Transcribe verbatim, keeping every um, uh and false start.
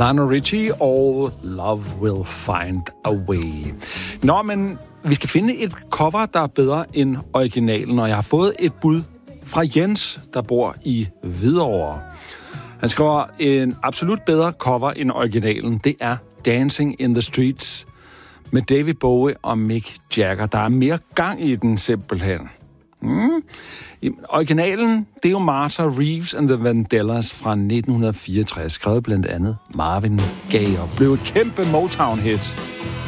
Lionel Richie og Love Will Find a Way. Nå, men vi skal finde et cover, der er bedre end originalen, og jeg har fået et bud fra Jens, der bor i Hvidovre. Han skriver, en absolut bedre cover end originalen, det er Dancing in the Streets med David Bowie og Mick Jagger. Der er mere gang i den simpelthen. Mm. Originalen, det er jo Martha Reeves and the Vandellas fra nitten fireogtres, skrevet blandt andet Marvin Gaye, og blev et kæmpe Motown-hit.